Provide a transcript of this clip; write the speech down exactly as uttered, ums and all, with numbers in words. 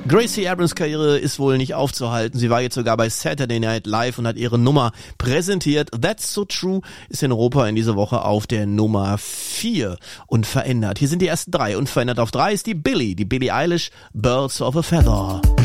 Gracie Abrams Karriere ist wohl nicht aufzuhalten. Sie war jetzt sogar bei Saturday Night Live und hat ihre Nummer präsentiert. That's So True ist in Europa in dieser Woche auf der Nummer vier unverändert. Hier sind die ersten drei. Unverändert auf drei ist die Billie, die Billie Eilish, Birds of a Feather.